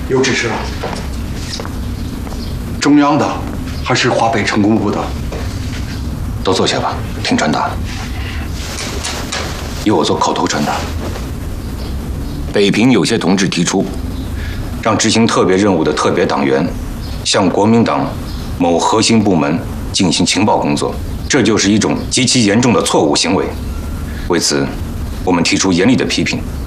有指示了。中央的还是华北成工部的？ 都坐下吧，听传达。由我做口头传达。北平有些同志提出，让执行特别任务的特别党员向国民党某核心部门进行情报工作，这就是一种极其严重的错误行为。为此，我们提出严厉的批评。